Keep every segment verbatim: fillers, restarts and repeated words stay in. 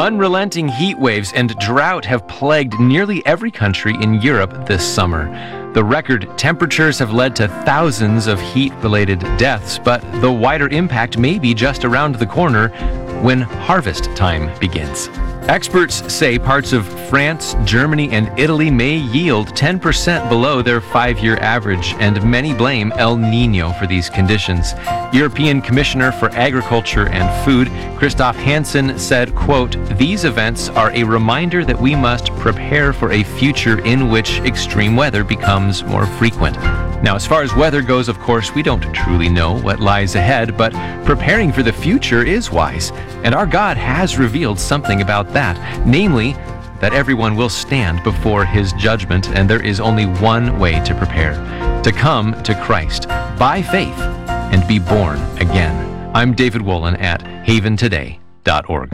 Unrelenting heat waves and drought have plagued nearly every country in Europe this summer. The record temperatures have led to thousands of heat-related deaths, but the wider impact may be just around the corner when harvest time begins. Experts say parts of France, Germany, and Italy may yield ten percent below their five-year average, and many blame El Niño for these conditions. European Commissioner for Agriculture and Food, Christoph Hansen, said, quote, "These events are a reminder that we must prepare for a future in which extreme weather becomes more frequent." Now, as far as weather goes, of course, we don't truly know what lies ahead, but preparing for the future is wise. And our God has revealed something about that, namely, that everyone will stand before his judgment, and there is only one way to prepare: to come to Christ by faith and be born again. I'm David Wolin at haven today dot org.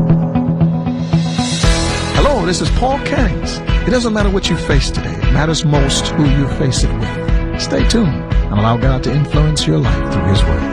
Hello, this is Paul Cannings. It doesn't matter what you face today. It matters most who you face it with. Stay tuned and allow God to influence your life through his word.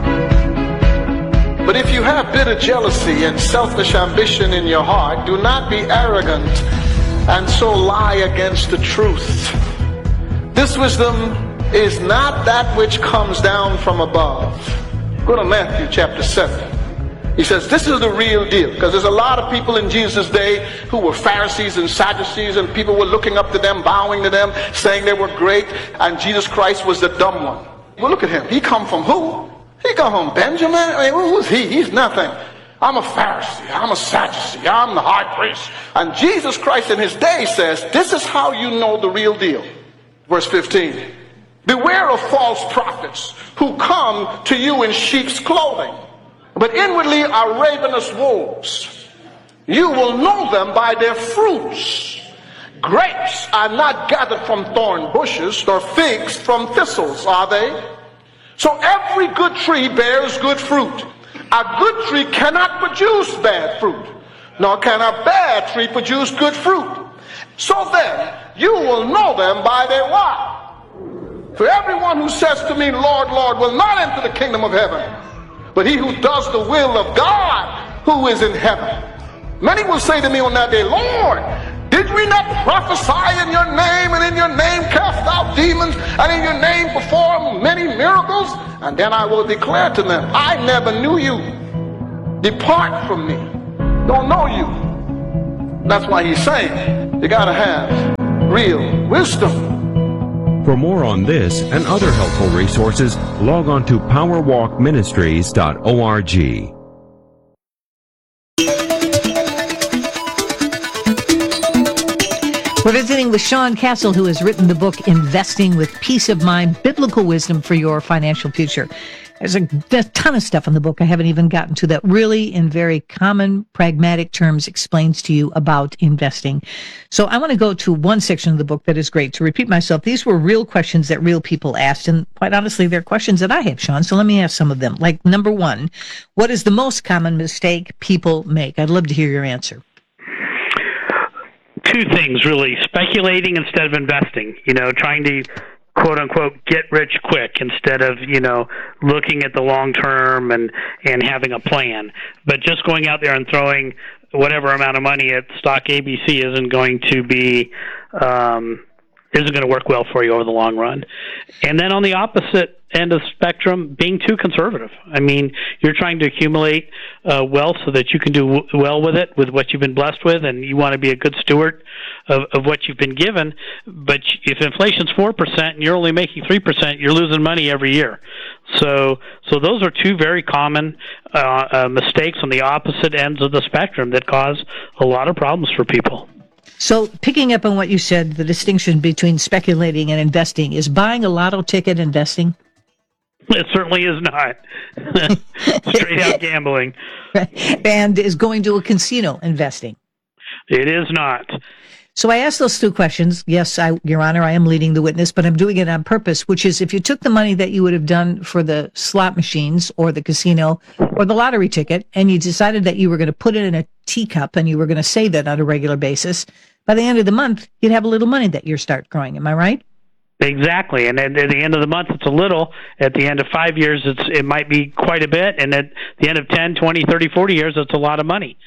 But if you have bitter jealousy and selfish ambition in your heart, do not be arrogant and so lie against the truth. This wisdom is not that which comes down from above. Go to Matthew chapter seven. He says this is the real deal, because there's a lot of people in Jesus' day who were Pharisees and Sadducees, and people were looking up to them, bowing to them, saying they were great, and Jesus Christ was the dumb one. Well, look at him. He come from who? He come from Benjamin? I mean, who's he? He's nothing. I'm a Pharisee. I'm a Sadducee. I'm the high priest. And Jesus Christ in his day says, this is how you know the real deal. Verse fifteen. Beware of false prophets who come to you in sheep's clothing, but inwardly are ravenous wolves. You will know them by their fruits. Grapes are not gathered from thorn bushes, nor figs from thistles, are they? So every good tree bears good fruit. A good tree cannot produce bad fruit, nor can a bad tree produce good fruit. So then, you will know them by their what? For everyone who says to me, Lord, Lord, will not enter the kingdom of heaven, but he who does the will of God who is in heaven. Many will say to me on that day, Lord, did we not prophesy in your name, and in your name cast out demons, and in your name perform many miracles? And then I will declare to them, I never knew you. Depart from me. Don't know you. That's why he's saying you gotta have real wisdom. For more on this and other helpful resources, log on to power walk ministries dot org. We're visiting with Sean Castle, who has written the book Investing with Peace of Mind, Biblical Wisdom for Your Financial Future. There's a, a ton of stuff in the book I haven't even gotten to that really, in very common, pragmatic terms, explains to you about investing. So I want to go to one section of the book that is great. To repeat myself, these were real questions that real people asked, and quite honestly, they're questions that I have, Sean, so let me ask some of them. Like, number one, what is the most common mistake people make? I'd love to hear your answer. Two things, really. Speculating instead of investing. You know, trying to, quote unquote, get rich quick instead of, you know, looking at the long term and, and having a plan. But just going out there and throwing whatever amount of money at stock A B C isn't going to be, um, isn't going to work well for you over the long run. And then on the opposite end of the spectrum, being too conservative. I mean, you're trying to accumulate uh, wealth so that you can do w- well with it, with what you've been blessed with, and you want to be a good steward of, of what you've been given. But if inflation's four percent and you're only making three percent, you're losing money every year. So so those are two very common uh, uh, mistakes on the opposite ends of the spectrum that cause a lot of problems for people. So picking up on what you said, the distinction between speculating and investing, is buying a lotto ticket investing? It certainly is not. Straight out gambling. And is going to a casino investing? It is not. So I asked those two questions. Yes, I, Your Honor, I am leading the witness, but I'm doing it on purpose, which is if you took the money that you would have done for the slot machines or the casino or the lottery ticket and you decided that you were going to put it in a teacup and you were going to save that on a regular basis, by the end of the month, you'd have a little money that you start growing. Am I right? Exactly. And at, at the end of the month, it's a little. At the end of five years, it's it might be quite a bit. And at the end of ten, twenty, thirty, forty years, it's a lot of money.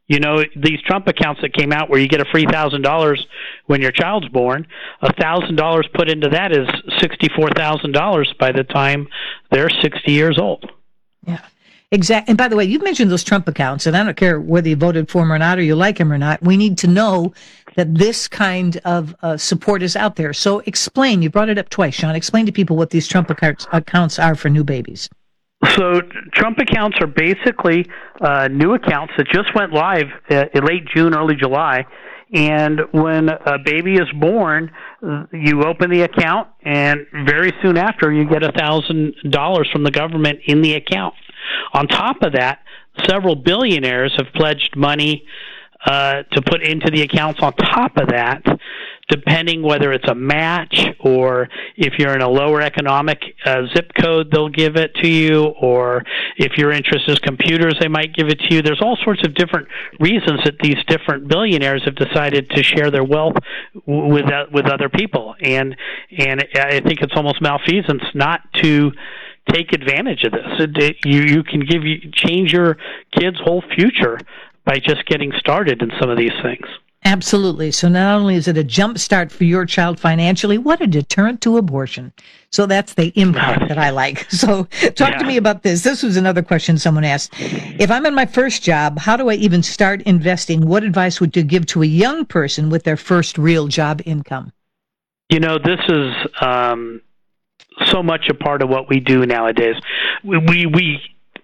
You know, these Trump accounts that came out where you get a free one thousand dollars when your child's born, one thousand dollars put into that is sixty-four thousand dollars by the time they're sixty years old. Yeah, exactly. And by the way, you've mentioned those Trump accounts, and I don't care whether you voted for him or not, or you like him or not. We need to know that this kind of uh, support is out there. So explain, you brought it up twice, Sean, explain to people what these Trump accounts, accounts are for new babies. So Trump accounts are basically uh, new accounts that just went live uh, in late June, early July. And when a baby is born, you open the account, and very soon after, you get one thousand dollars from the government in the account. On top of that, several billionaires have pledged money uh, to put into the accounts on top of that, depending whether it's a match or if you're in a lower economic uh, zip code, they'll give it to you, or if your interest is computers, they might give it to you. There's all sorts of different reasons that these different billionaires have decided to share their wealth w- with uh, with other people, and and I think it's almost malfeasance not to take advantage of this. It, it, you you can give you change your kid's whole future by just getting started in some of these things. Absolutely. So not only is it a jump start for your child financially, what a deterrent to abortion. So that's the impact that I like. So talk yeah. to me about this. This was another question someone asked. If I'm in my first job, how do I even start investing? What advice would you give to a young person with their first real job income? You know, this is um, so much a part of what we do nowadays. We, we, we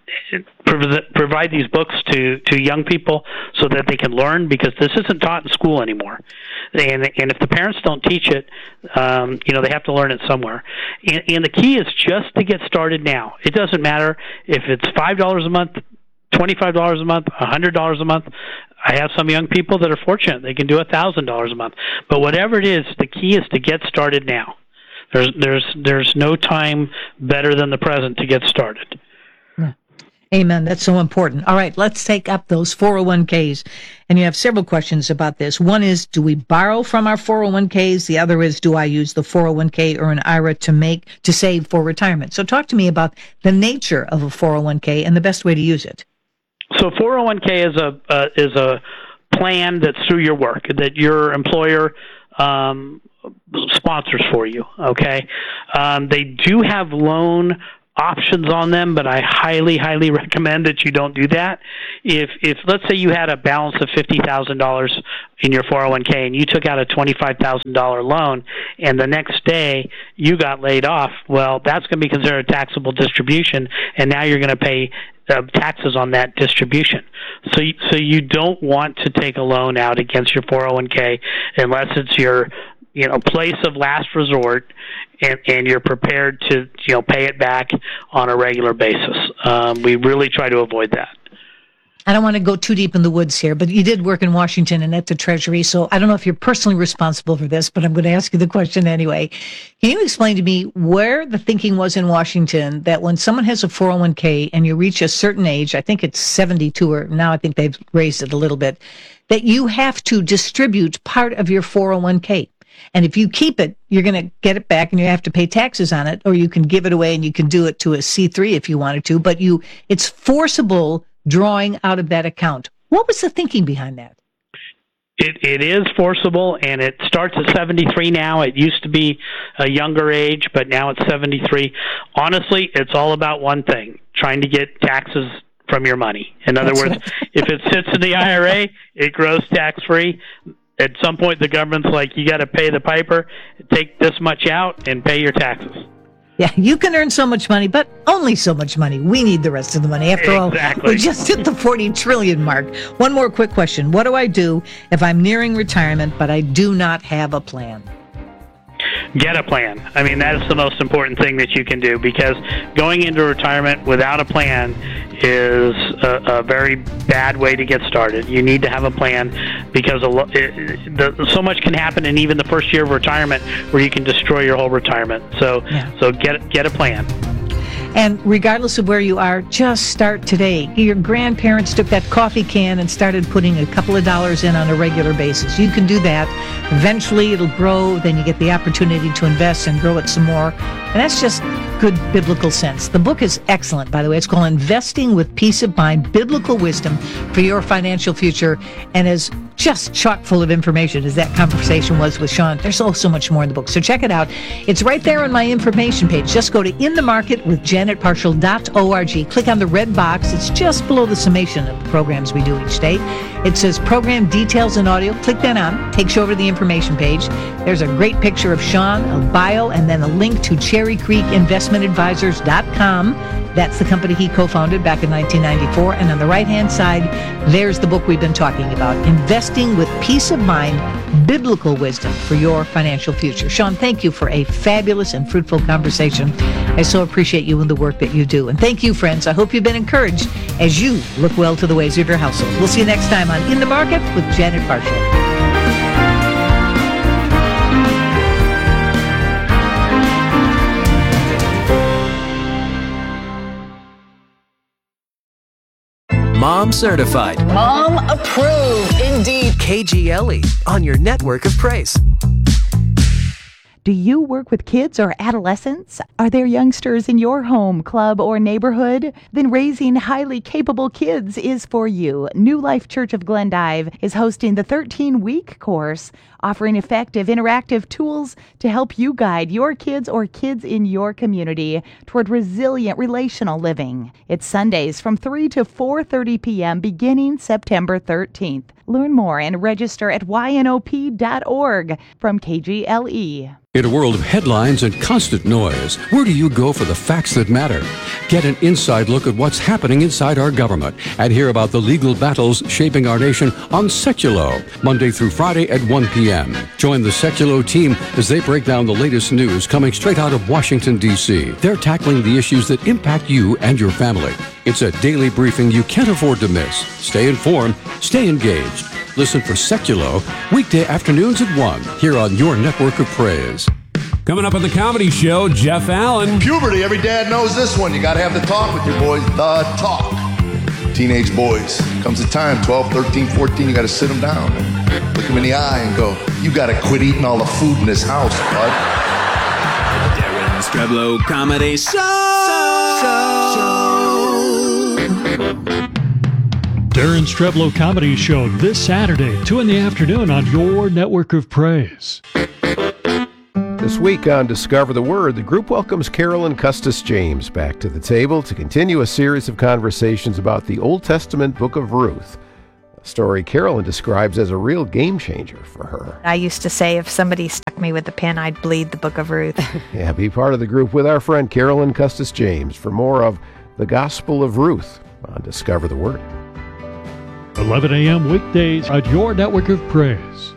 provide these books to, to young people so that they can learn, because this isn't taught in school anymore. And and if the parents don't teach it, um, you know, they have to learn it somewhere. And, and the key is just to get started now. It doesn't matter if it's five dollars a month, twenty-five dollars a month, one hundred dollars a month. I have some young people that are fortunate. They can do one thousand dollars a month. But whatever it is, the key is to get started now. There's there's there's no time better than the present to get started. Amen. That's so important. All right, let's take up those four oh one k's. And you have several questions about this. One is, do we borrow from our four oh one k's? The other is, do I use the four oh one k or an I R A to make to save for retirement? So talk to me about the nature of a four oh one k and the best way to use it. So four oh one k is a uh, is a plan that's through your work, that your employer um, sponsors for you. Okay, um, they do have loan options on them, but I highly, highly recommend that you don't do that. If, if let's say you had a balance of fifty thousand dollars in your four oh one k and you took out a twenty-five thousand dollars loan, and the next day you got laid off, well, that's going to be considered a taxable distribution, and now you're going to pay uh, taxes on that distribution. So, so you don't want to take a loan out against your four oh one k unless it's your you know, place of last resort, and, and you're prepared to, you know, pay it back on a regular basis. Um, we really try to avoid that. I don't want to go too deep in the woods here, but you did work in Washington and at the Treasury, so I don't know if you're personally responsible for this, but I'm going to ask you the question anyway. Can you explain to me where the thinking was in Washington that when someone has a four oh one k and you reach a certain age, I think it's seventy-two, or now I think they've raised it a little bit, that you have to distribute part of your four oh one k? And if you keep it, you're going to get it back and you have to pay taxes on it, or you can give it away and you can do it to a C three if you wanted to, but you, it's forcible drawing out of that account. What was the thinking behind that? It, it is forcible, and it starts at seventy-three now. It used to be a younger age, but now it's seventy-three. Honestly, it's all about one thing, trying to get taxes from your money. In other That's words, right. If it sits in the I R A, it grows tax-free. At some point, the government's like, you got to pay the piper, take this much out, and pay your taxes. Yeah, you can earn so much money, but only so much money. We need the rest of the money. After exactly. all, we just hit the forty trillion mark. One more quick question. What do I do if I'm nearing retirement, but I do not have a plan? Get a plan. I mean, that is the most important thing that you can do, because going into retirement without a plan is a, a very bad way to get started. You need to have a plan, because a lo- it, the, so much can happen in even the first year of retirement where you can destroy your whole retirement. So, yeah. so get get a plan. And regardless of where you are, just start today. Your grandparents took that coffee can and started putting a couple of dollars in on a regular basis. You can do that. Eventually it'll grow. Then you get the opportunity to invest and grow it some more. And that's just good biblical sense. The book is excellent, by the way. It's called Investing with Peace of Mind, Biblical Wisdom for Your Financial Future, and is just chock full of information, as that conversation was with Sean. There's so, so much more in the book. So check it out. It's right there on my information page. Just go to in the market with janet parshall dot org. Click on the red box. It's just below the summation of the programs we do each day. It says program details and audio. Click that on. Takes you over to the information page. There's a great picture of Sean, a bio, and then a link to cherry creek investment advisors dot com. That's the company he co-founded back in nineteen ninety-four. And on the right-hand side, there's the book we've been talking about, Investing with Peace of Mind, Biblical Wisdom for Your Financial Future. Sean, thank you for a fabulous and fruitful conversation. I so appreciate you and the work that you do. And thank you, friends. I hope you've been encouraged as you look well to the ways of your household. We'll see you next time on In the Market with Janet Parshall. Mom certified. Mom approved. Indeed. K G L E on your network of praise. Do you work with kids or adolescents? Are there youngsters in your home, club, or neighborhood? Then raising highly capable kids is for you. New Life Church of Glendive is hosting the thirteen-week course, offering effective interactive tools to help you guide your kids or kids in your community toward resilient relational living. It's Sundays from three to four thirty p.m. beginning September thirteenth. Learn more and register at y n o p dot org from K G L E. In a world of headlines and constant noise, where do you go for the facts that matter? Get an inside look at what's happening inside our government and hear about the legal battles shaping our nation on Seculo, Monday through Friday at one p.m. Join the Seculo team as they break down the latest news coming straight out of Washington, D C. They're tackling the issues that impact you and your family. It's a daily briefing you can't afford to miss. Stay informed, stay engaged. Listen for Seculo weekday afternoons at one here on your network of praise. Coming up on the Comedy Show, Jeff Allen. Puberty, every dad knows this one. You got to have the talk with your boys. The talk. Teenage boys. Comes a time, twelve, thirteen, fourteen, you got to sit them down. And look them in the eye and go, you got to quit eating all the food in this house, bud. Darren Streblo Comedy Show. Darren Streblo Comedy Show this Saturday, two in the afternoon on your network of praise. This week on Discover the Word, the group welcomes Carolyn Custis James back to the table to continue a series of conversations about the Old Testament book of Ruth, a story Carolyn describes as a real game changer for her. I used to say if somebody stuck me with a pin, I'd bleed the book of Ruth. Yeah, be part of the group with our friend Carolyn Custis James for more of the Gospel of Ruth on Discover the Word. eleven a.m. weekdays on your network of praise.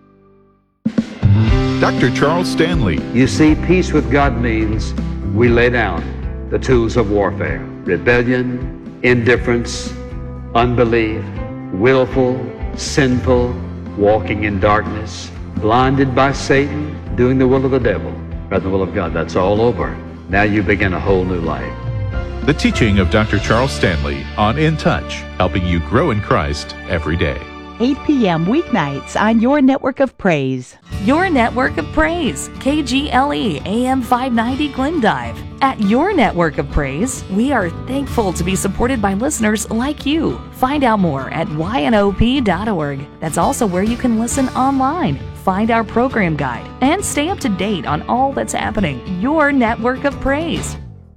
Doctor Charles Stanley. You see, peace with God means we lay down the tools of warfare. Rebellion, indifference, unbelief, willful, sinful, walking in darkness, blinded by Satan, doing the will of the devil, rather than the will of God. That's all over. Now you begin a whole new life. The teaching of Doctor Charles Stanley on In Touch, helping you grow in Christ every day. eight p.m. weeknights on your network of praise. Your network of praise, K G L E A M five ninety Glendive. At your network of praise, we are thankful to be supported by listeners like you. Find out more at y n o p dot org. That's also where you can listen online, find our program guide, and stay up to date on all that's happening. Your network of praise.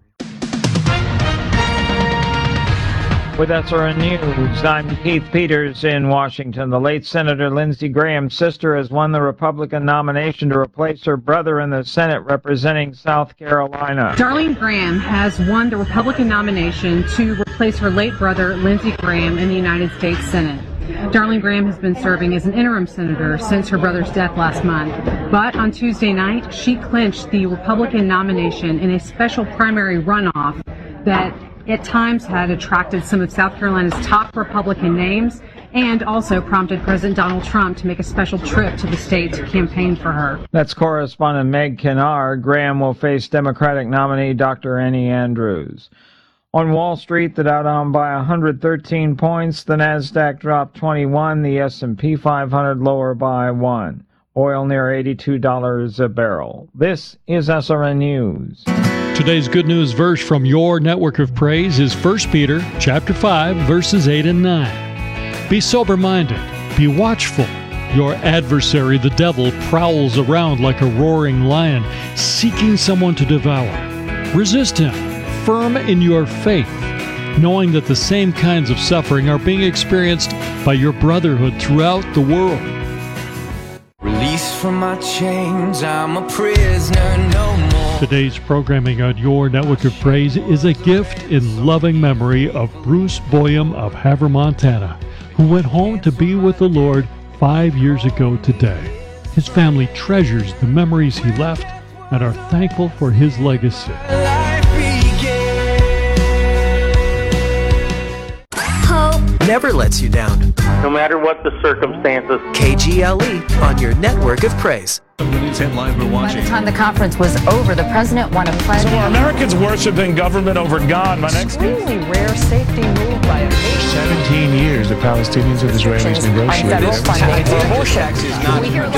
With S R N News, I'm Keith Peters in Washington. The late Senator Lindsey Graham's sister has won the Republican nomination to replace her brother in the Senate representing South Carolina. Darlene Graham has won the Republican nomination to replace her late brother, Lindsey Graham, in the United States Senate. Darlene Graham has been serving as an interim senator since her brother's death last month. But on Tuesday night, she clinched the Republican nomination in a special primary runoff that at times had attracted some of South Carolina's top Republican names and also prompted President Donald Trump to make a special trip to the state to campaign for her. That's correspondent Meg Kennard. Graham will face Democratic nominee Doctor Annie Andrews. On Wall Street, the Dow down by one hundred thirteen points, the Nasdaq dropped twenty-one, the S and P five hundred lower by one. Oil near eighty-two dollars a barrel. This is S R N News. Today's good news verse from your network of praise is First Peter chapter five, verses eight and nine. Be sober-minded, be watchful. Your adversary, the devil, prowls around like a roaring lion, seeking someone to devour. Resist him, firm in your faith, knowing that the same kinds of suffering are being experienced by your brotherhood throughout the world. Released from my chains, I'm a prisoner no more. Today's programming on your network of praise is a gift in loving memory of Bruce Boyum of Havre, Montana, who went home to be with the Lord five years ago today. His family treasures the memories he left and are thankful for his legacy. Never lets you down. No matter what the circumstances. K G L E on your network of praise. The news headlines we're watching. By the time the conference was over, the president won a pledge. So are Americans worshiping government over God? My next extremely rare safety move by a nation. seventeen years the Palestinians and Israelis negotiated. Federal funding for abortion. We hear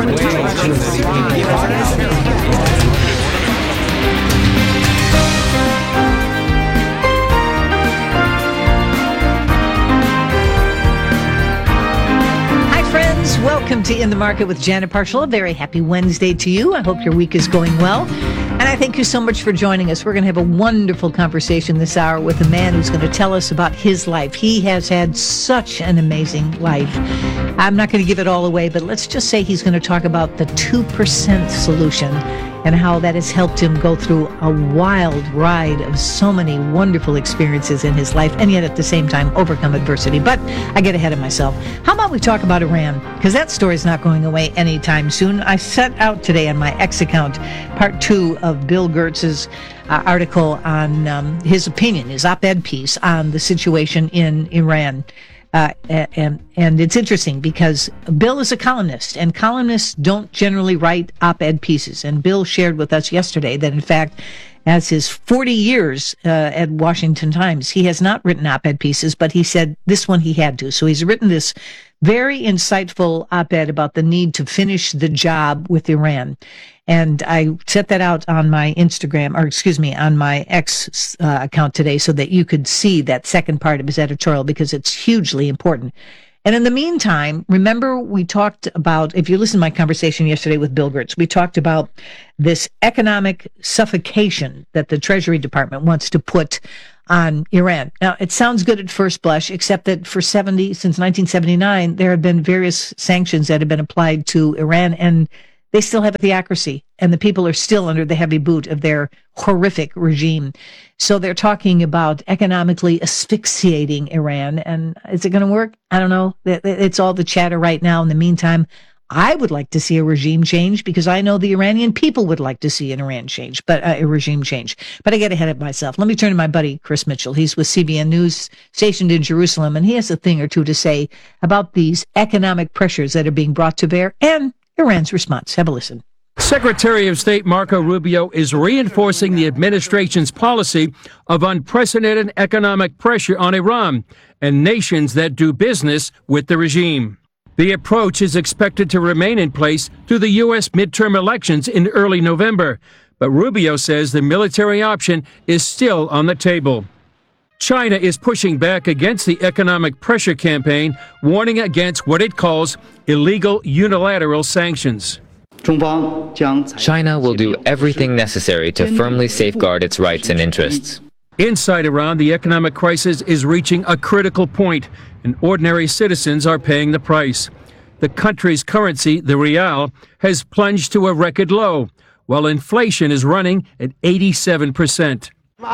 Welcome to In the Market with Janet Parshall. A very happy Wednesday to you. I hope your week is going well. And I thank you so much for joining us. We're going to have a wonderful conversation this hour with a man who's going to tell us about his life. He has had such an amazing life. I'm not going to give it all away, but let's just say he's going to talk about the two percent solution and how that has helped him go through a wild ride of so many wonderful experiences in his life, and yet at the same time overcome adversity. But I get ahead of myself. How about we talk about Iran? Because that story's not going away anytime soon. I set out today on my X account part two of Bill Gertz's uh, article on um, his opinion, his op-ed piece on the situation in Iran. Uh, and and it's interesting because Bill is a columnist, and columnists don't generally write op-ed pieces. And Bill shared with us yesterday that, in fact, as his forty years uh, at Washington Times, he has not written op-ed pieces, but he said this one he had to. So he's written this very insightful op-ed about the need to finish the job with Iran. And I set that out on my Instagram, or excuse me, on my X uh, account today so that you could see that second part of his editorial because it's hugely important. And in the meantime, remember we talked about, if you listen to my conversation yesterday with Bill Gertz, we talked about this economic suffocation that the Treasury Department wants to put on Iran. Now, it sounds good at first blush, except that for seventy, since nineteen seventy-nine, there have been various sanctions that have been applied to Iran, and they still have a theocracy, and the people are still under the heavy boot of their horrific regime. So they're talking about economically asphyxiating Iran. And is it going to work? I don't know. It's all the chatter right now. In the meantime, I would like to see a regime change because I know the Iranian people would like to see an Iran change, but uh, a regime change. But I get ahead of myself. Let me turn to my buddy, Chris Mitchell. He's with C B N News, stationed in Jerusalem, and he has a thing or two to say about these economic pressures that are being brought to bear and Iran's response. Have a listen. Secretary of State Marco Rubio is reinforcing the administration's policy of unprecedented economic pressure on Iran and nations that do business with the regime. The approach is expected to remain in place through the U S midterm elections in early November, but Rubio says the military option is still on the table. China is pushing back against the economic pressure campaign, warning against what it calls illegal unilateral sanctions. China will do everything necessary to firmly safeguard its rights and interests. Inside Iran, the economic crisis is reaching a critical point, and ordinary citizens are paying the price. The country's currency, the rial, has plunged to a record low, while inflation is running at eighty-seven percent.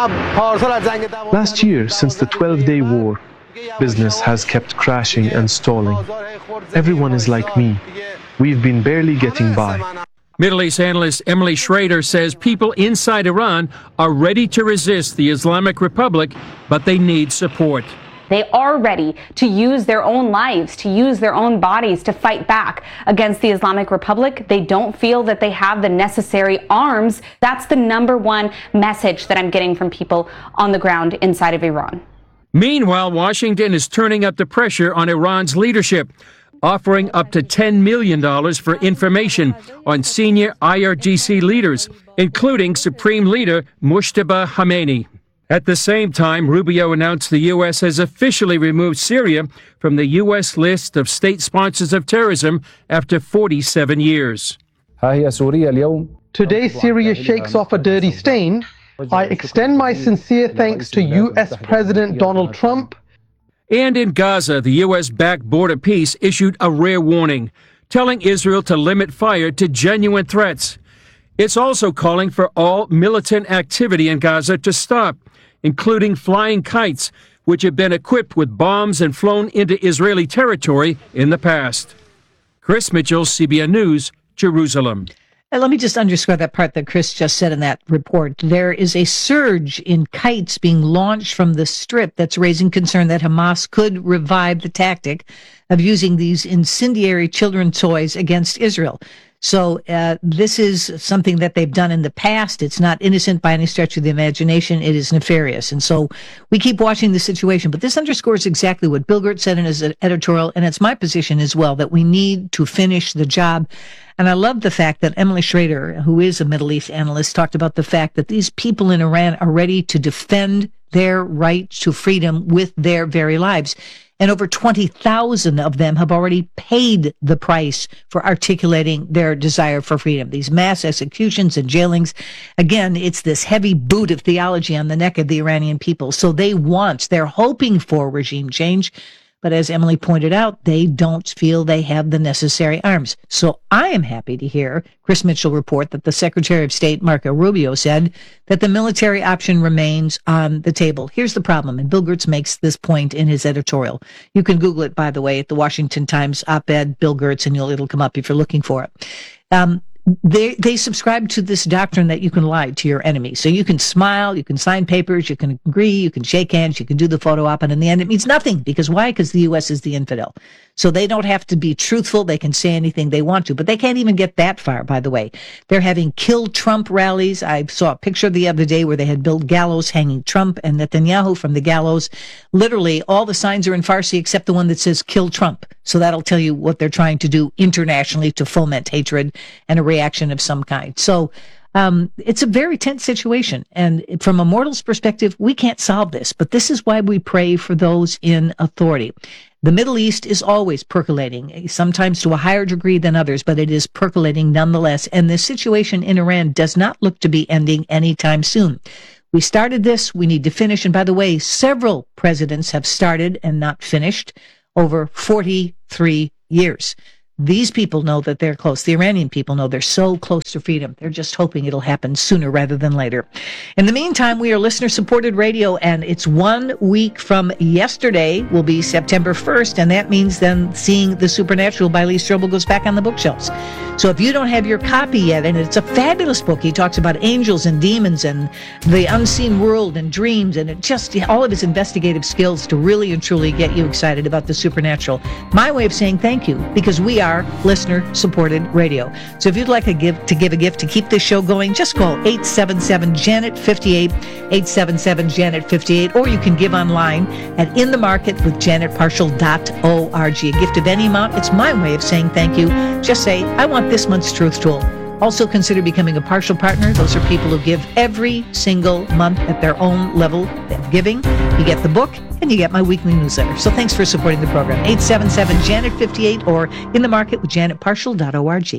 Last year, since the twelve-day war, business has kept crashing and stalling. Everyone is like me. We've been barely getting by. Middle East analyst Emily Schrader says people inside Iran are ready to resist the Islamic Republic, but they need support. They are ready to use their own lives, to use their own bodies to fight back against the Islamic Republic. They don't feel that they have the necessary arms. That's the number one message that I'm getting from people on the ground inside of Iran. Meanwhile, Washington is turning up the pressure on Iran's leadership, offering up to ten million dollars for information on senior I R G C leaders, including Supreme Leader Mujtaba Khamenei. At the same time, Rubio announced the U S has officially removed Syria from the U S list of state sponsors of terrorism after forty-seven years. Today, Syria shakes off a dirty stain. I extend my sincere thanks to U S President Donald Trump. And in Gaza, the U S-backed Board of Peace issued a rare warning, telling Israel to limit fire to genuine threats. It's also calling for all militant activity in Gaza to stop, including flying kites, which have been equipped with bombs and flown into Israeli territory in the past. Chris Mitchell, C B N News, Jerusalem. And let me just underscore that part that Chris just said in that report. There is a surge in kites being launched from the Strip that's raising concern that Hamas could revive the tactic of using these incendiary children's toys against Israel. So uh, this is something that they've done in the past. It's not innocent by any stretch of the imagination. It is nefarious. And so we keep watching the situation. But this underscores exactly what Bill Gertz said in his editorial, and it's my position as well, that we need to finish the job. And I love the fact that Emily Schrader, who is a Middle East analyst, talked about the fact that these people in Iran are ready to defend their right to freedom with their very lives. And over twenty thousand of them have already paid the price for articulating their desire for freedom. These mass executions and jailings, again, it's this heavy boot of theology on the neck of the Iranian people. So they want, they're hoping for regime change. But as Emily pointed out, they don't feel they have the necessary arms. So I am happy to hear Chris Mitchell report that the Secretary of State, Marco Rubio, said that the military option remains on the table. Here's the problem, and Bill Gertz makes this point in his editorial. You can Google it, by the way, at the Washington Times op-ed, Bill Gertz, and you'll, it'll come up if you're looking for it. Um, They they subscribe to this doctrine that you can lie to your enemy. So you can smile, you can sign papers, you can agree, you can shake hands, you can do the photo op, and in the end it means nothing. Because why? Because the U S is the infidel. So they don't have to be truthful. They can say anything they want to, but they can't even get that far, by the way. They're having kill Trump rallies. I saw a picture the other day where they had built gallows hanging Trump and Netanyahu from the gallows. Literally, all the signs are in Farsi except the one that says kill Trump. So that'll tell you what they're trying to do internationally to foment hatred and a reaction of some kind. So um, it's a very tense situation. And from a mortal's perspective, we can't solve this. But this is why we pray for those in authority. The Middle East is always percolating, sometimes to a higher degree than others, but it is percolating nonetheless. And the situation in Iran does not look to be ending anytime soon. We started this. We need to finish. And by the way, several presidents have started and not finished over forty-three years. These people know that they're close. The Iranian people know they're so close to freedom. They're just hoping it'll happen sooner rather than later. In the meantime, we are listener-supported radio, and it's one week from yesterday will be September first, and that means then Seeing the Supernatural by Lee Strobel goes back on the bookshelves. So if you don't have your copy yet, and it's a fabulous book, he talks about angels and demons and the unseen world and dreams, and it just all of his investigative skills to really and truly get you excited about the supernatural. My way of saying thank you, because we are listener-supported radio. So if you'd like a give, to give a gift to keep this show going, just call eight seven seven, Janet fifty-eight, eight seven seven, Janet fifty-eight, or you can give online at in the market with janet parshall dot org. A gift of any amount, it's my way of saying thank you. Just say, I want this month's Truth Tool. Also consider becoming a partial partner. Those are people who give every single month at their own level of giving. You get the book, and you get my weekly newsletter. So thanks for supporting the program. eight seven seven, Janet fifty-eight or in the market with janet parshall dot org.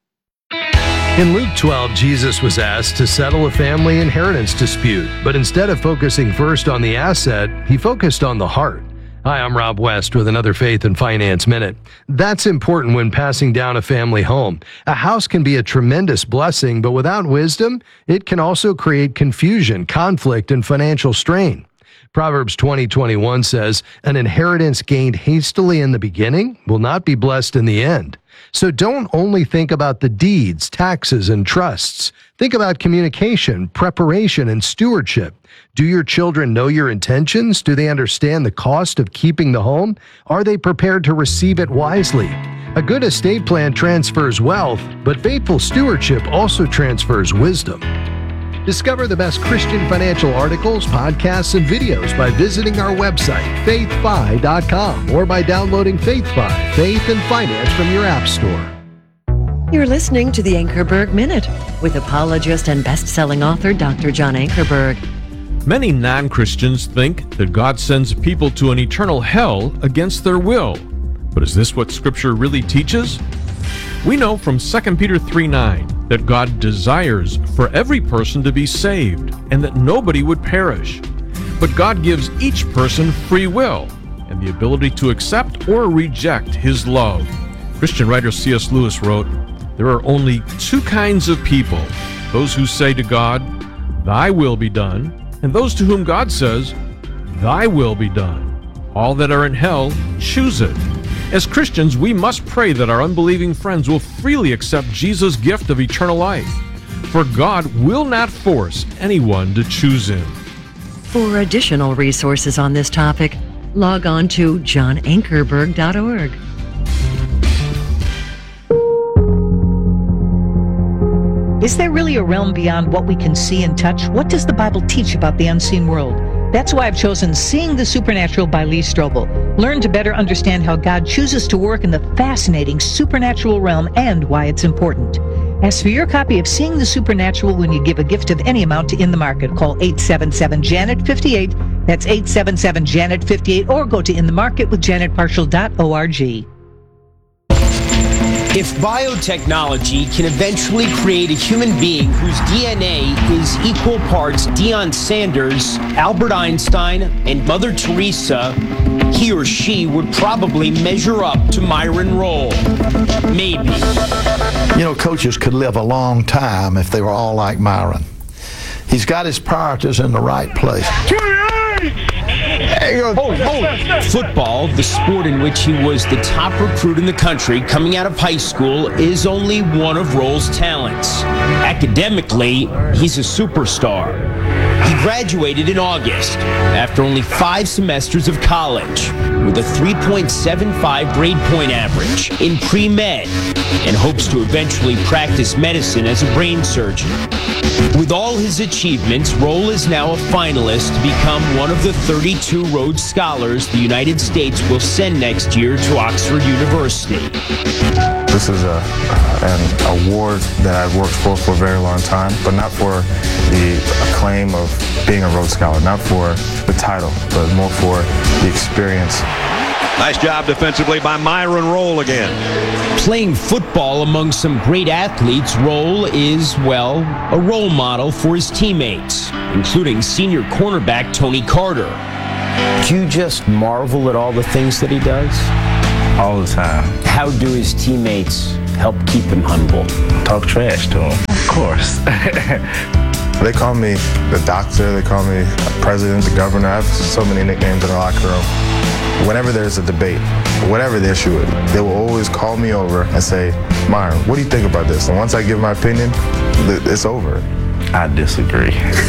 In Luke twelve, Jesus was asked to settle a family inheritance dispute, but instead of focusing first on the asset, he focused on the heart. Hi, I'm Rob West with another Faith and Finance Minute. That's important when passing down a family home. A house can be a tremendous blessing, but without wisdom, it can also create confusion, conflict, and financial strain. Proverbs twenty twenty-one says, an inheritance gained hastily in the beginning will not be blessed in the end. So don't only think about the deeds, taxes, and trusts. Think about communication, preparation, and stewardship. Do your children know your intentions? Do they understand the cost of keeping the home? Are they prepared to receive it wisely? A good estate plan transfers wealth, but faithful stewardship also transfers wisdom. Discover the best Christian financial articles, podcasts, and videos by visiting our website, faith fi dot com, or by downloading FaithFi, Faith and Finance from your app store. You're listening to the Ankerberg Minute with apologist and best-selling author Doctor John Ankerberg. Many non-Christians think that God sends people to an eternal hell against their will. But is this what Scripture really teaches? We know from Second Peter three nine that God desires for every person to be saved and that nobody would perish. But God gives each person free will and the ability to accept or reject His love. Christian writer C S Lewis wrote, "There are only two kinds of people, those who say to God, 'Thy will be done,' and those to whom God says, 'Thy will be done.' All that are in hell choose it." As Christians, we must pray that our unbelieving friends will freely accept Jesus' gift of eternal life. For God will not force anyone to choose Him. For additional resources on this topic, log on to john ankerberg dot org. Is there really a realm beyond what we can see and touch? What does the Bible teach about the unseen world? That's why I've chosen Seeing the Supernatural by Lee Strobel. Learn to better understand how God chooses to work in the fascinating supernatural realm and why it's important. Ask for your copy of Seeing the Supernatural when you give a gift of any amount to In the Market. Call eight seven seven, Janet fifty-eight. That's eight seven seven, Janet fifty-eight, or go to in the market with janet partial dot org. If biotechnology can eventually create a human being whose D N A is equal parts Deion Sanders, Albert Einstein, and Mother Teresa, he or she would probably measure up to Myron Rolle. Maybe. You know, coaches could live a long time if they were all like Myron. He's got his priorities in the right place. Oh, oh. Football, the sport in which he was the top recruit in the country coming out of high school, is only one of Rolle's talents. Academically, he's a superstar. He graduated in August after only five semesters of college with a three point seven five grade point average in pre-med and hopes to eventually practice medicine as a brain surgeon. With all his achievements, Rolle is now a finalist to become one of the thirty-two Rhodes Scholars the United States will send next year to Oxford University. This is a, an award that I've worked for for a very long time, but not for the acclaim of being a Rhodes Scholar, not for the title, but more for the experience. Nice job defensively by Myron Rolle again. Playing football among some great athletes, Rolle is, well, a role model for his teammates, including senior cornerback Tony Carter. Do you just marvel at all the things that he does? All the time. How do his teammates help keep him humble? Talk trash to him. Of course. They call me the doctor, they call me the president, the governor. I have so many nicknames in the locker room. Whenever there's a debate, whatever the issue is, they will always call me over and say, Myron, what do you think about this? And once I give my opinion, it's over. I disagree.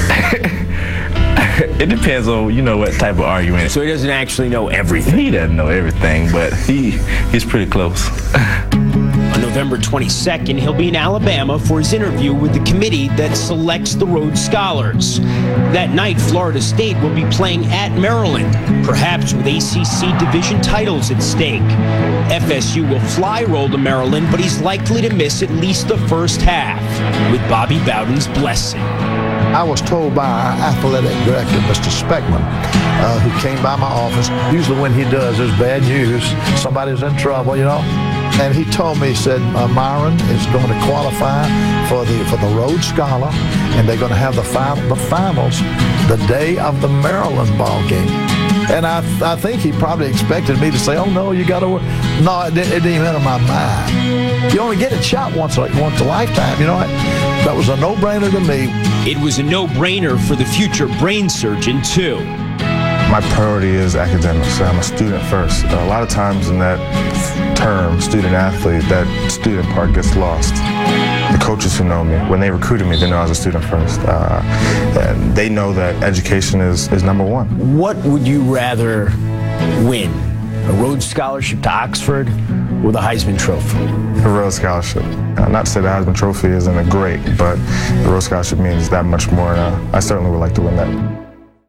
It depends on, you know, what type of argument. So he doesn't actually know everything? He doesn't know everything, but he he's pretty close. On November twenty-second, he'll be in Alabama for his interview with the committee that selects the Rhodes Scholars. That night, Florida State will be playing at Maryland, perhaps with A C C division titles at stake. F S U will fly Rolle to Maryland, but he's likely to miss at least the first half, with Bobby Bowden's blessing. I was told by our athletic director, Mister Speckman, uh, who came by my office. Usually when he does, there's bad news. Somebody's in trouble, you know. And he told me, he said, uh, Myron is going to qualify for the for the Rhodes Scholar, and they're going to have the, final, the finals the day of the Maryland ball game. And I I think he probably expected me to say, oh, no, you got to work. No, it, it didn't even enter my mind. You only get a shot once, once a lifetime, you know. That was a no-brainer to me. It was a no-brainer for the future brain surgeon, too. My priority is academics. I'm a student first. A lot of times in that term student athlete, that student part gets lost. The coaches who know me, when they recruited me, they know I was a student first. Uh, and they know that education is, is number one. What would you rather win? A Rhodes Scholarship to Oxford or the Heisman Trophy? A Rhodes Scholarship. Uh, not to say the Heisman Trophy isn't a great, but the Rhodes Scholarship means that much more. Uh, I certainly would like to win that.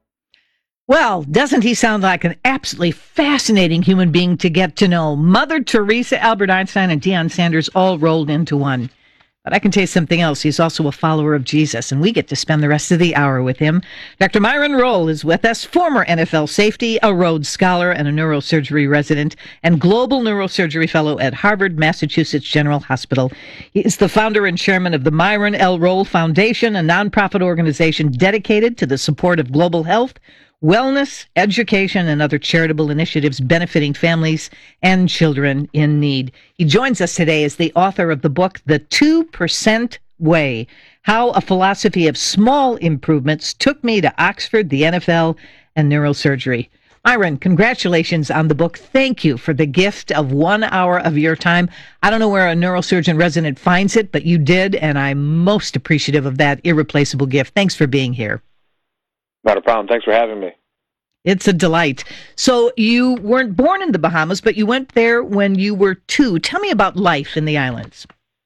Well, doesn't he sound like an absolutely fascinating human being to get to know? Mother Teresa, Albert Einstein, and Deion Sanders all rolled into one. But I can tell you something else. He's also a follower of Jesus, and we get to spend the rest of the hour with him. Doctor Myron Rolle is with us, former N F L safety, a Rhodes Scholar, and a neurosurgery resident, and global neurosurgery fellow at Harvard, Massachusetts General Hospital. He is the founder and chairman of the Myron L. Rolle Foundation, a nonprofit organization dedicated to the support of global health, wellness, education, and other charitable initiatives benefiting families and children in need. He joins us today as the author of the book, The two percent Way, How a Philosophy of Small Improvements Took Me to Oxford, the N F L, and Neurosurgery. Myron, congratulations on the book. Thank you for the gift of one hour of your time. I don't know where a neurosurgeon resident finds it, but you did, and I'm most appreciative of that irreplaceable gift. Thanks for being here. Not a problem. Thanks for having me. It's a delight. So you weren't born in the Bahamas, but you went there when you were two. Tell me about life in the islands.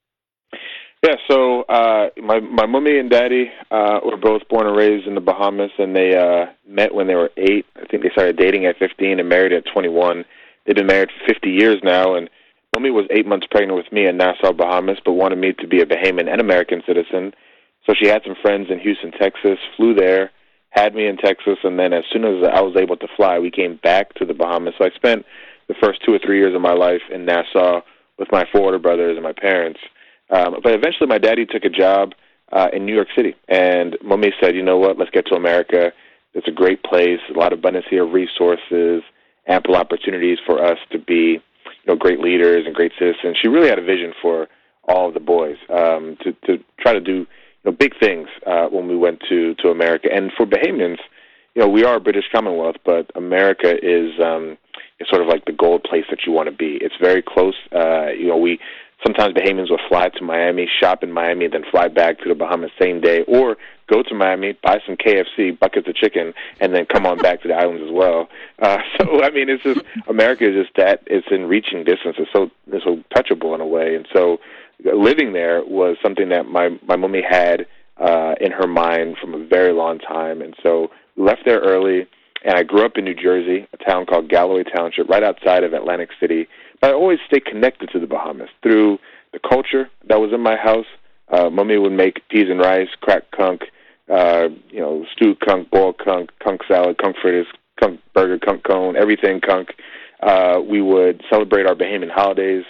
Yeah, so uh, my my mommy and daddy uh, were both born and raised in the Bahamas, and they uh, met when they were eight. I think they started dating at fifteen and married at twenty-one. They've been married for fifty years now, and mommy was eight months pregnant with me in Nassau, Bahamas, but wanted me to be a Bahamian and American citizen. So she had some friends in Houston, Texas, flew there, had me in Texas, and then as soon as I was able to fly, we came back to the Bahamas. So I spent the first two or three years of my life in Nassau with my four older brothers and my parents. Um, but eventually my daddy took a job uh, in New York City, and Mommy said, you know what, let's get to America. It's a great place, a lot of abundance here, resources, ample opportunities for us to be, you know, great leaders and great citizens. She really had a vision for all of the boys um, to, to try to do You know, big things uh, when we went to, to America. And for Bahamians, you know, we are a British Commonwealth, but America is um, is sort of like the gold place that you want to be. It's very close. Uh, you know, we sometimes Bahamians will fly to Miami, shop in Miami, then fly back to the Bahamas same day, or go to Miami, buy some K F C, buckets of chicken, and then come on back to the islands as well. Uh, so, I mean, it's just, America is just that, it's in reaching distance. It's so, it's so touchable in a way. And so, living there was something that my, my mommy had uh, in her mind from a very long time. And so we left there early, and I grew up in New Jersey, a town called Galloway Township, right outside of Atlantic City. But I always stayed connected to the Bahamas through the culture that was in my house. Uh, mommy would make peas and rice, cracked conch, uh, you know, stewed conch, boiled conch, conch salad, conch fritters, conch burger, conch cone, everything conch. Uh, we would celebrate our Bahamian holidays.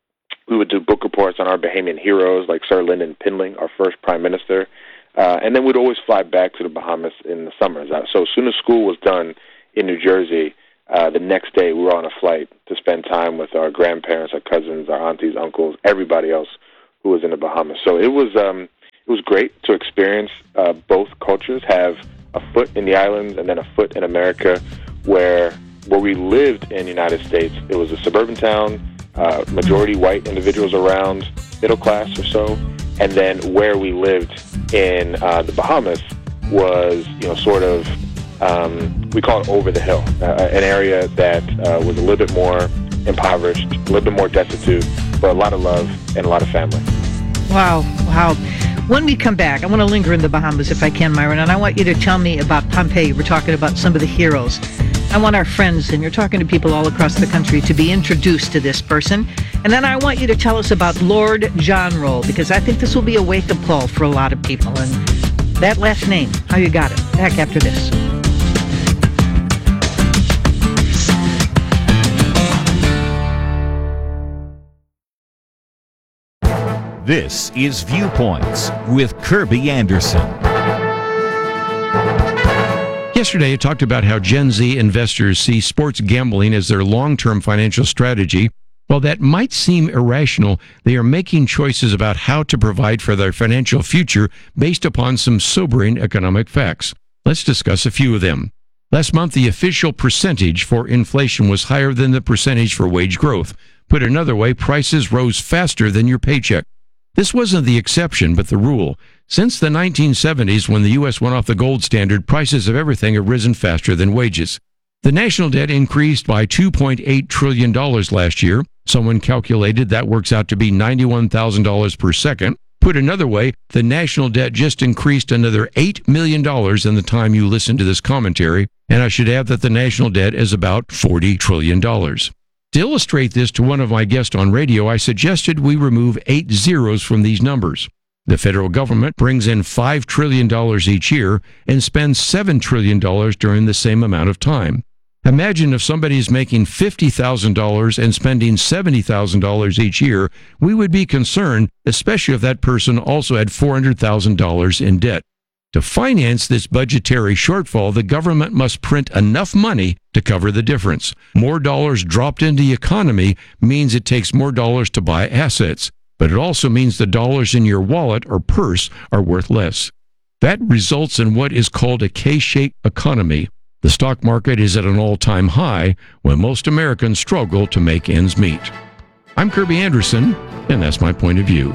We would do book reports on our Bahamian heroes, like Sir Lyndon Pindling, our first prime minister. Uh, and then we'd always fly back to the Bahamas in the summers. So as soon as school was done in New Jersey, uh, the next day we were on a flight to spend time with our grandparents, our cousins, our aunties, uncles, everybody else who was in the Bahamas. So it was um, it was great to experience uh, both cultures, have a foot in the islands and then a foot in America, where where we lived in the United States. It was a suburban town, Uh, majority white individuals around, middle class or so, and then where we lived in uh, the Bahamas was, you know, sort of, um, we call it over the hill, uh, an area that uh, was a little bit more impoverished, a little bit more destitute, but a lot of love and a lot of family. Wow, wow. When we come back, I want to linger in the Bahamas if I can, Myron, and I want you to tell me about Pompeii. We're talking about some of the heroes. I want our friends, and you're talking to people all across the country, to be introduced to this person. And then I want you to tell us about Lord John Rolle, because I think this will be a wake-up call for a lot of people. And that last name, how you got it. Back after this. This is Viewpoints with Kirby Anderson. Yesterday, I talked about how Gen Z investors see sports gambling as their long-term financial strategy. While that might seem irrational, they are making choices about how to provide for their financial future based upon some sobering economic facts. Let's discuss a few of them. Last month, the official percentage for inflation was higher than the percentage for wage growth. Put another way, prices rose faster than your paycheck. This wasn't the exception, but the rule. Since the nineteen seventies, when the U S went off the gold standard, prices of everything have risen faster than wages. The national debt increased by two point eight trillion dollars last year. Someone calculated that works out to be ninety-one thousand dollars per second. Put another way, the national debt just increased another eight million dollars in the time you listen to this commentary, and I should add that the national debt is about forty trillion dollars. To illustrate this to one of my guests on radio, I suggested we remove eight zeros from these numbers. The federal government brings in five trillion dollars each year and spends seven trillion dollars during the same amount of time. Imagine if somebody is making fifty thousand dollars and spending seventy thousand dollars each year, we would be concerned, especially if that person also had four hundred thousand dollars in debt. To finance this budgetary shortfall, the government must print enough money to cover the difference. More dollars dropped into the economy means it takes more dollars to buy assets, but it also means the dollars in your wallet or purse are worth less. That results in what is called a K-shaped economy. The stock market is at an all-time high when most Americans struggle to make ends meet. I'm Kirby Anderson, and that's my point of view.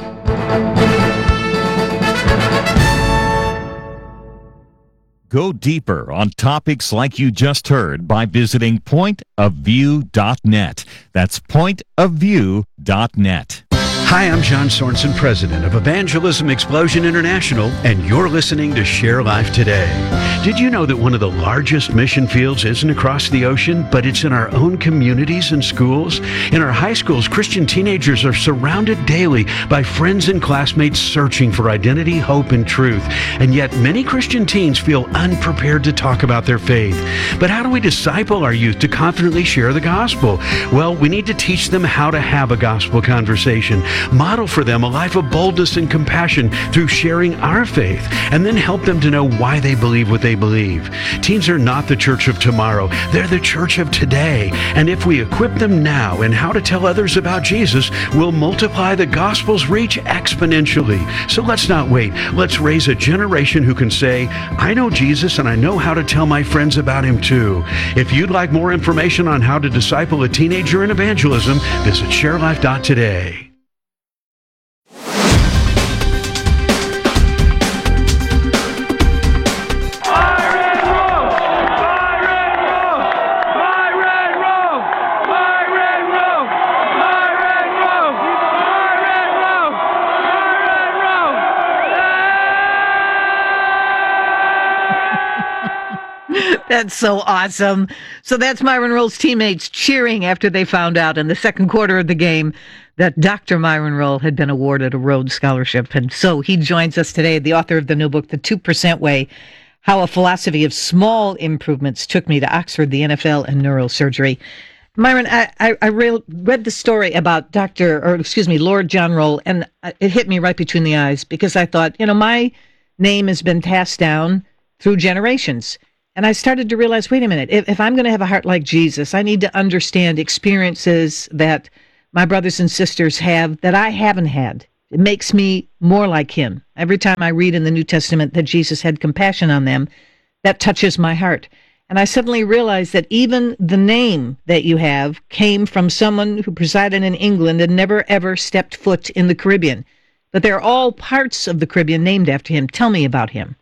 Go deeper on topics like you just heard by visiting point of view dot net. That's point of view dot net. Hi, I'm John Sorensen, president of Evangelism Explosion International, and you're listening to Share Life Today. Did you know that one of the largest mission fields isn't across the ocean, but it's in our own communities and schools? In our high schools, Christian teenagers are surrounded daily by friends and classmates searching for identity, hope, and truth. And yet, many Christian teens feel unprepared to talk about their faith. But how do we disciple our youth to confidently share the gospel? Well, we need to teach them how to have a gospel conversation. Model for them a life of boldness and compassion through sharing our faith, and then help them to know why they believe what they believe. Teens are not the church of tomorrow. They're the church of today. And if we equip them now in how to tell others about Jesus, we'll multiply the gospel's reach exponentially. So let's not wait. Let's raise a generation who can say, I know Jesus and I know how to tell my friends about him too. If you'd like more information on how to disciple a teenager in evangelism, visit share life dot today. That's so awesome. So that's Myron Roll's teammates cheering after they found out in the second quarter of the game that Doctor Myron Roll had been awarded a Rhodes Scholarship. And so he joins us today, the author of the new book, The two percent Way, How a Philosophy of Small Improvements Took Me to Oxford, the N F L, and Neurosurgery. Myron, I, I, I read the story about Doctor, or excuse me, Lord John Roll, and it hit me right between the eyes because I thought, you know, my name has been passed down through generations. And I started to realize, wait a minute, if, if I'm going to have a heart like Jesus, I need to understand experiences that my brothers and sisters have that I haven't had. It makes me more like him. Every time I read in the New Testament that Jesus had compassion on them, that touches my heart. And I suddenly realized that even the name that you have came from someone who presided in England and never ever stepped foot in the Caribbean. But they're all parts of the Caribbean named after him. Tell me about him.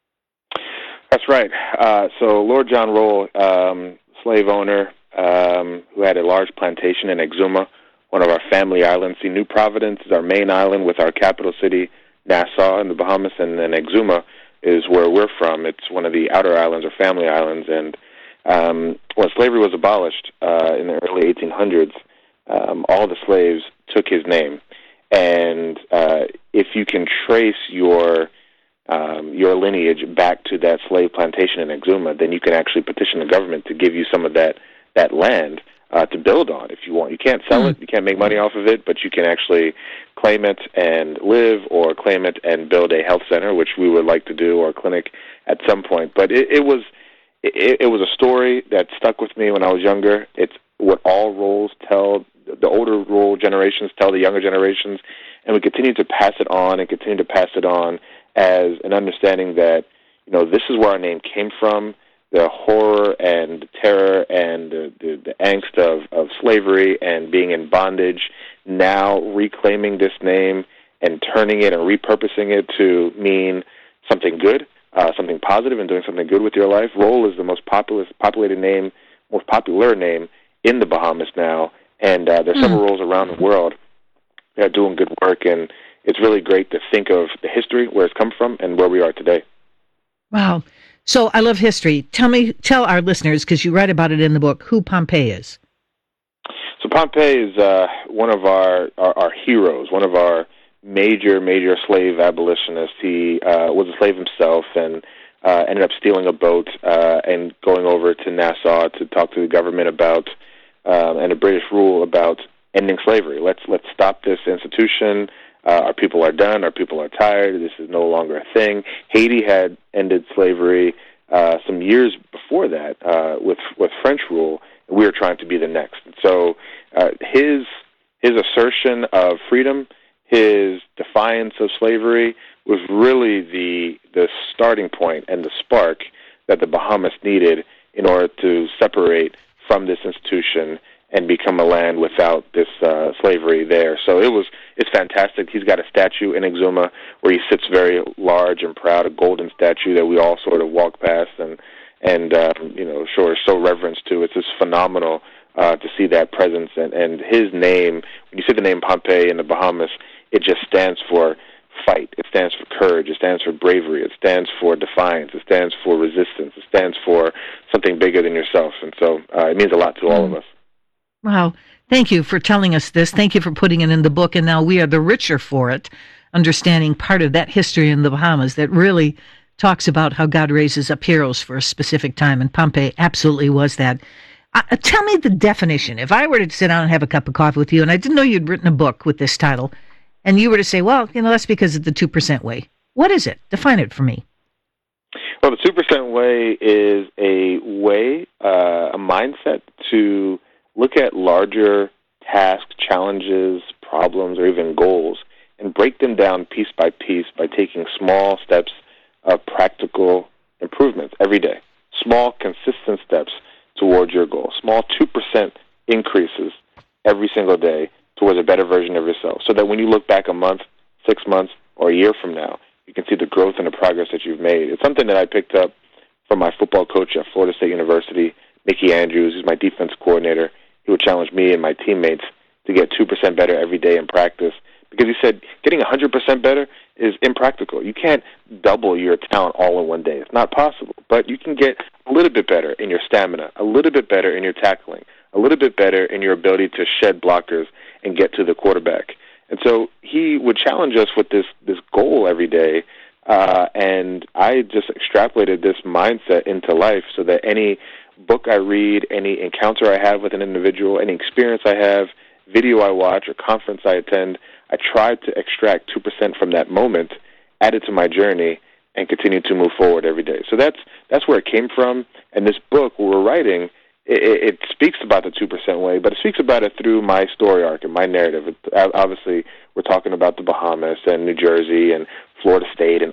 That's right. Uh, so Lord John Roll, um, slave owner um, who had a large plantation in Exuma, one of our family islands. See, New Providence is our main island with our capital city, Nassau, in the Bahamas, and then Exuma is where we're from. It's one of the outer islands or family islands. And um, when slavery was abolished uh, in the early eighteen hundreds, um, all the slaves took his name. And uh, if you can trace your Um, your lineage back to that slave plantation in Exuma, then you can actually petition the government to give you some of that that land uh, to build on if you want. You can't sell it, you can't make money off of it, but you can actually claim it and live, or claim it and build a health center, which we would like to do, or a clinic at some point. But it, it was it, it was a story that stuck with me when I was younger. It's what all Rolls tell, the older Roll generations tell the younger generations, and we continue to pass it on and continue to pass it on as an understanding that, you know, this is where our name came from. the horror and terror and the, the, the angst of, of slavery and being in bondage, now reclaiming this name and turning it and repurposing it to mean something good, uh, something positive, and doing something good with your life. Roll is the most populous, populated name, most popular name in the Bahamas now, and uh, there's several rolls around the world that are doing good work, and it's really great to think of the history, where it's come from, and where we are today. Wow. So I love history. Tell me, tell our listeners, because you write about it in the book, who Pompey is. So Pompey is uh, one of our, our, our heroes, one of our major, major slave abolitionists. He uh, was a slave himself and uh, ended up stealing a boat uh, and going over to Nassau to talk to the government about uh, and a British rule about ending slavery. Let's let's stop this institution. Uh, our people are done. Our people are tired. This is no longer a thing. Haiti had ended slavery uh, some years before that uh, with with French rule. And we were trying to be the next. So uh, his his assertion of freedom, his defiance of slavery, was really the the starting point and the spark that the Bahamas needed in order to separate from this institution and become a land without this uh, slavery there. So it was it's fantastic. He's got a statue in Exuma where he sits very large and proud, a golden statue that we all sort of walk past and and um, you know show so reverence to. It's just phenomenal uh, to see that presence, and and his name. When you see the name Pompey in the Bahamas, it just stands for fight. It stands for courage. It stands for bravery. It stands for defiance. It stands for resistance. It stands for something bigger than yourself. And so uh, it means a lot to all of us. Wow. Thank you for telling us this. Thank you for putting it in the book. And now we are the richer for it, understanding part of that history in the Bahamas that really talks about how God raises up heroes for a specific time. And Pompey absolutely was that. Uh, tell me the definition. If I were to sit down and have a cup of coffee with you, and I didn't know you'd written a book with this title, and you were to say, well, you know, that's because of the two percent way. What is it? Define it for me. Well, the two percent way is a way, uh, a mindset to look at larger tasks, challenges, problems, or even goals, and break them down piece by piece by taking small steps of practical improvements every day. Small, consistent steps towards your goal. Small two percent increases every single day towards a better version of yourself, so that when you look back a month, six months, or a year from now, you can see the growth and the progress that you've made. It's something that I picked up from my football coach at Florida State University, Mickey Andrews, who's my defense coordinator. He would challenge me and my teammates to get two percent better every day in practice, because he said getting one hundred percent better is impractical. You can't double your talent all in one day. It's not possible. But you can get a little bit better in your stamina, a little bit better in your tackling, a little bit better in your ability to shed blockers and get to the quarterback. And so he would challenge us with this, this goal every day, uh, and I just extrapolated this mindset into life so that any book I read, any encounter I have with an individual, any experience I have, video I watch, or conference I attend, I try to extract two percent from that moment, add it to my journey, and continue to move forward every day. So that's that's where it came from. And this book, what we're writing, it, it speaks about the two percent way, but it speaks about it through my story arc and my narrative. It, obviously, we're talking about the Bahamas and New Jersey and Florida State and